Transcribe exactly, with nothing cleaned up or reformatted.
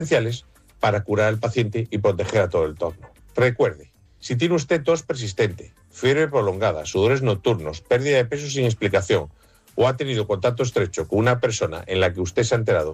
esenciales para curar al paciente y proteger a todo el entorno. Recuerde, si tiene usted tos persistente, fiebre prolongada, sudores nocturnos, pérdida de peso sin explicación o ha tenido contacto estrecho con una persona en la que usted se ha enterado